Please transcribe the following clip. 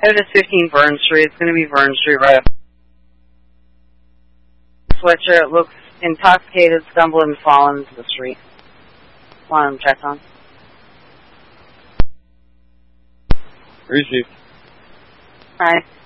It is 15 Vern Street. It's going to be Vern Street right up. Switcher looks intoxicated, stumbled and fallen into the street. Want him checked on? Received. Hi.